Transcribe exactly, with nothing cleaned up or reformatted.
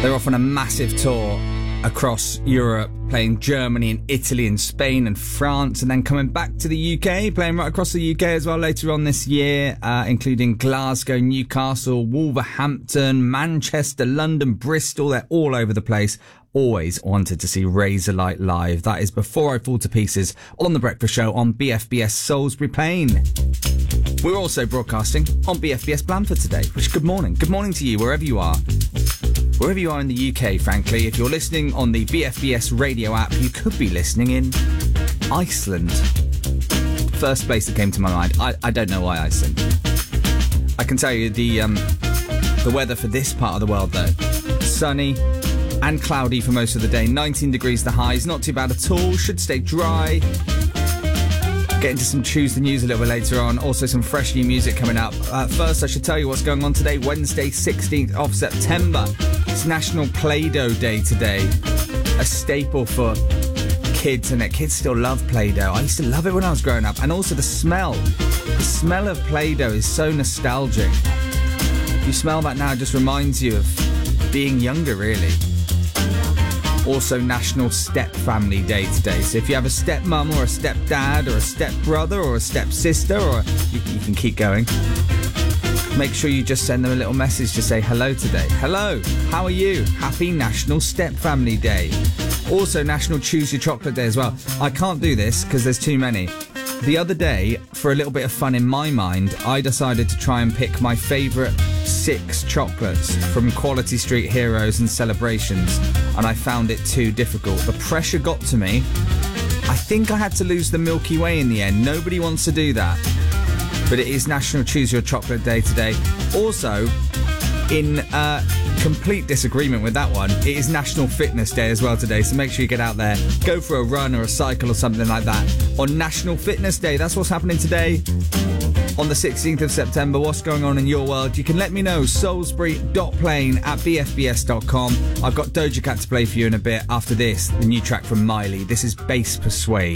They're off on a massive tour across Europe, playing Germany and Italy and Spain and France, and then coming back to the U K, playing right across the U K as well later on this year, uh, including Glasgow, Newcastle, Wolverhampton, Manchester, London, Bristol. They're all over the place. Always wanted to see Razorlight live. That is Before I Fall to Pieces on The Breakfast Show on B F B S Salisbury Plain. We're also broadcasting on B F B S Blandford today, which good morning. Good morning to you, wherever you are. Wherever you are in the U K, frankly. If you're listening on the B F B S radio app, you could be listening in Iceland. First place that came to my mind. I, I don't know why Iceland. I can tell you the um, the weather for this part of the world, though. Sunny and cloudy for most of the day. nineteen degrees the highs. Not too bad at all. Should stay dry. Get into some Tuesday news a little bit later on. Also some fresh new music coming up. Uh, first, I should tell you what's going on today. Wednesday, sixteenth of September. It's National Play-Doh Day today. A staple for kids, and kids still love Play-Doh. I used to love it when I was growing up. And also the smell. The smell of Play-Doh is so nostalgic. If you smell that now, it just reminds you of being younger, really. Also National Step Family Day today. So if you have a stepmum or a stepdad or a stepbrother or a stepsister, or you, you can keep going, make sure you just send them a little message to say hello today. Hello, how are you? Happy National Step Family Day. Also National Choose Your Chocolate Day as well. I can't do this because there's too many. The other day, for a little bit of fun in my mind, I decided to try and pick my favourite six chocolates from Quality Street Heroes and Celebrations, and I found it too difficult. The pressure got to me. I think I had to lose the Milky Way in the end. Nobody wants to do that. But it is National Choose Your Chocolate Day today. Also, in uh, complete disagreement with that one, it is National Fitness Day as well today, so make sure you get out there, go for a run or a cycle or something like that on National Fitness Day. That's what's happening today on the sixteenth of September. What's going on in your world? You can let me know. Salisbury dot plain at b f b s dot com. I've got Doja Cat to play for you in a bit. After this, the new track from Miley. This is Bass Persuade.